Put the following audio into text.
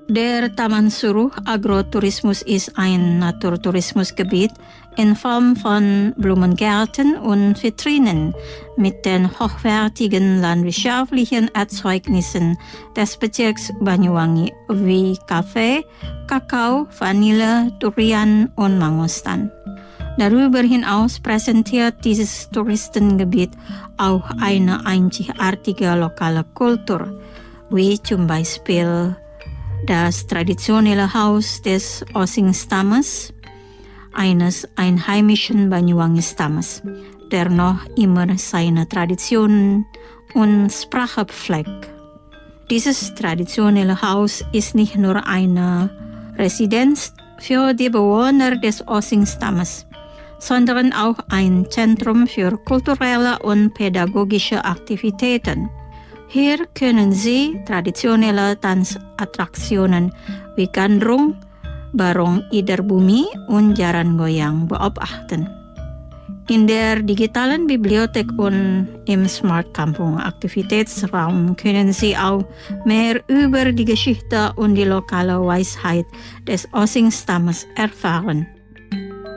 Der Taman Suruh Agrotourismus ist ein Naturtourismusgebiet in Form von Blumengärten und Vitrinen mit den hochwertigen landwirtschaftlichen Erzeugnissen des Bezirks Banyuwangi wie Kaffee, Kakao, Vanille, Durian und Mangostan. Darüber hinaus präsentiert dieses Touristengebiet auch eine einzigartige lokale Kultur, wie zum Beispiel das traditionelle Haus des Osing-Stammes, eines einheimischen Banyuwangi-Stammes, der noch immer seine Traditionen und Sprache pflegt. Dieses traditionelle Haus ist nicht nur eine Residenz für die Bewohner des Osing-Stammes, sondern auch ein Zentrum für kulturelle und pädagogische Aktivitäten. Hier können Sie traditionelle Tanzattraktionen wie Gandrung, Barong Ider Bumi und Jaran Goyang beobachten. In der digitalen Bibliothek und im Smart Kampung Aktivitätsraum können Sie auch mehr über die Geschichte und die lokale Weisheit des Osing-Stammes erfahren.